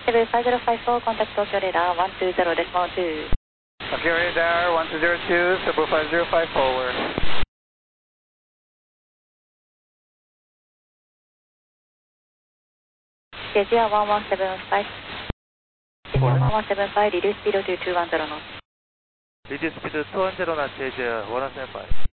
Cebu 5054, contact Tokyo radar 120.2. Tokyo radar 1202, Cebu 5054 over. Asia 1175. Asia 1175, reduce speed to 210 knots. Reduce speed 210 knots, Asia 1175.